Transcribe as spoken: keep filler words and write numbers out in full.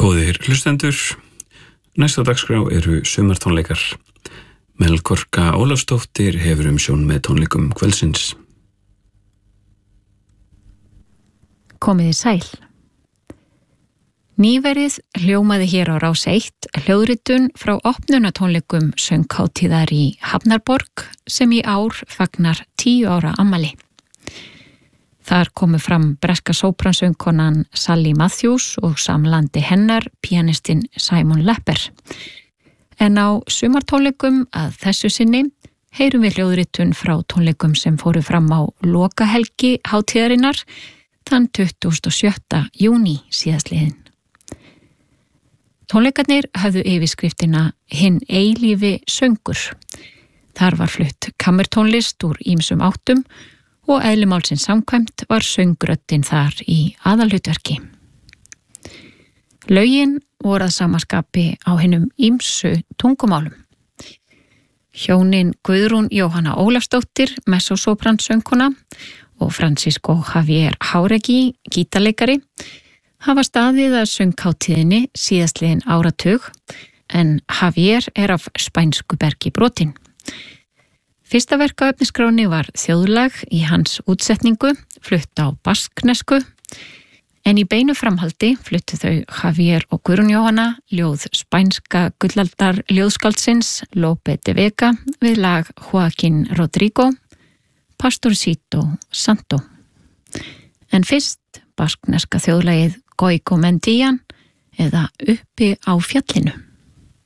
Góðir hlustendur, næsta dagskrá eru sumartónleikar. Melkorka Ólafsdóttir hefur umsjón með tónleikum kvöldsins. Komiði sæl. Nýverið hljómaði hér á Rás eitt hljóðritun frá opnunartónleikum sönghátíðar í Hafnarborg sem í ár fagnar tíu ára afmæli. Þar komu fram breska sópransöngkonan Sally Matthews og samlandi hennar pianistinn Simon Lepper. En á sumartónleikum að þessu sinni heyrum við hljóðritun frá tónleikum sem fóru fram á lokahelgi hátíðarinnar þann tuttugasta og sjötta júní síðastliðinn. Tónleikarnir höfðu yfirskriftina Hinn eilífi söngur. Þar var flutt kammertónlist úr ýmsum áttum og eðli málsins samkvæmt var söngröddin þar í aðalhlutverki. Lögin voru að samaskapi á hinum ýmsu tungumálum. Hjónin Guðrún Jóhanna Ólafsdóttir, mezzosopransöngkona, og Francisco Javier Jáuregui, gítarleikari, hafa staðið að sönghátíðinni síðastliðinn áratug, en Javier er af spænsku bergi brotinn. Fyrsta verk á efnisskráni var þjóðlag í hans útsetningu, flutt á basknesku, en í beinu framhaldi fluttu þau Javier og Guðrún Jóhanna ljóð spænska gullaldar ljóðskáldsins Lope de Vega við lag Joaquín Rodrigo, Pastorcito Santo. En fyrst baskneska þjóðlagið Goico Mendian eða Uppi á fjallinu.